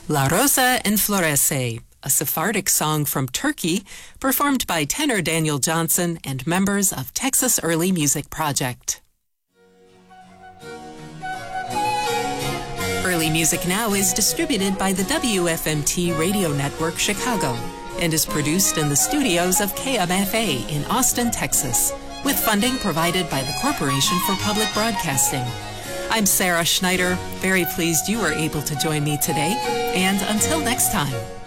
La Rosa Enflorece, a Sephardic song from Turkey, performed by tenor Daniel Johnson and members of Texas Early Music Project. Early Music Now is distributed by the WFMT Radio Network Chicago and is produced in the studios of KMFA in Austin, Texas, with funding provided by the Corporation for Public Broadcasting. I'm Sarah Schneider, very pleased you were able to join me today, and until next time.